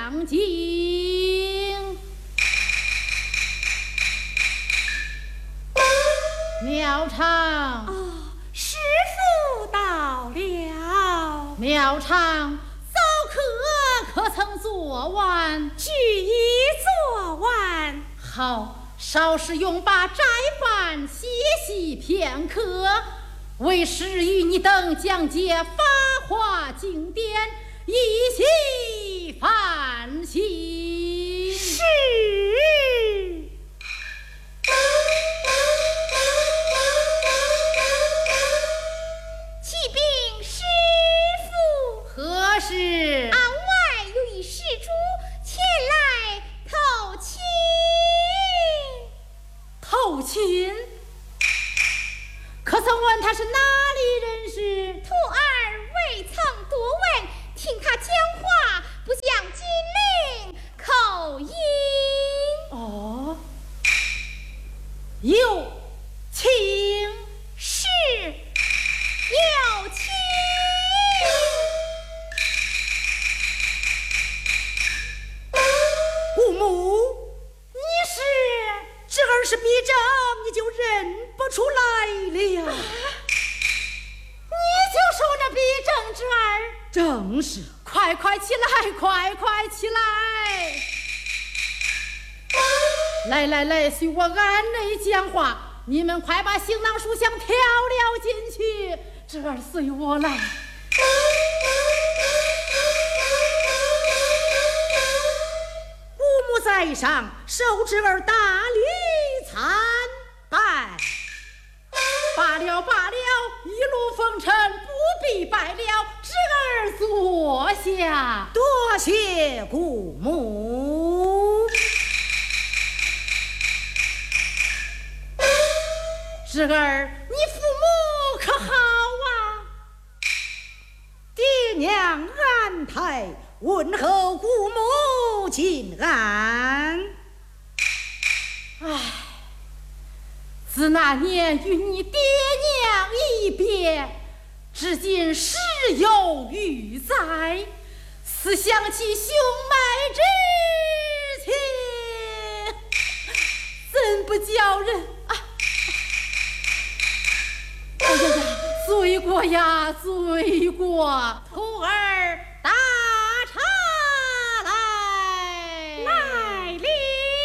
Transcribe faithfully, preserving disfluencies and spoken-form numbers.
将军。苗长， 哦，师父到了。 苗长，早课可曾做完？ 俱已做完。 好，稍事用罢斋饭，歇息片刻，为师与你等讲解法华经典，一起反省。 是。启禀师父， 何事？ 案外有一施主前来投亲。 投亲？可曾问他是哪里人士？ 徒儿未曾多问，听他讲话不讲金陵口音。 哦，有请。 是，有请。 五母，你是？这儿是逼正，你就认不出来了。你就说那逼正之儿？正是。快快起来，快快起来！来来来，随我按内讲话。你们快把行囊书箱挑了进去，这儿随我来。五母在上，受侄儿大礼参拜。罢了罢了，一路风尘，不必拜了，侄儿坐下。多谢姑母。侄儿，你父母可好啊？爹娘安泰，问候姑母请安。唉，自那年与你爹娘一别，至今时有余灾，思想起兄妹之情，怎不叫人啊？哎呀呀，罪过呀，罪过！徒儿